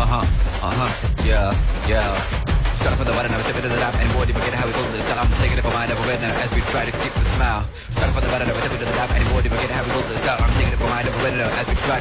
Yeah, yeah. Start from the bottom, now step into the top, and boy, you forget how we build this. Style, I'm taking it for mine, never read now, as we try to keep the smile. Start from the bottom, now step into the top, and boy, you forget how we build this. Style, I'm taking it for mine, never read now, as we try